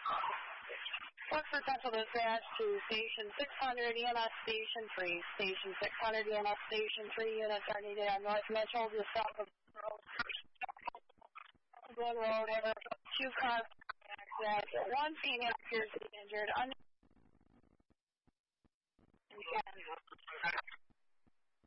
Oxford Central dispatch to Station 600 EMS Station 3. Station 600 EMS Station 3 units are needed on North Mitchell to south of Glen Road. Two cars accident. One female appears to be injured.